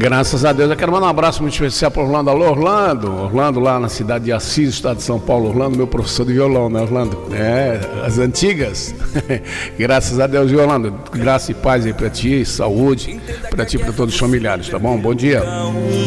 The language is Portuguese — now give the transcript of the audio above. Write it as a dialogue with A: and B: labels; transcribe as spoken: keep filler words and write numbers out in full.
A: Graças a Deus. Eu quero mandar um abraço muito especial para Orlando. Alô, Orlando. Orlando, lá na cidade de Assis, estado de São Paulo. Orlando, meu professor de violão, né, Orlando? É, as antigas. Graças a Deus, Orlando. Graça e paz aí para ti, saúde, para ti e para todos os familiares, tá bom? Bom dia.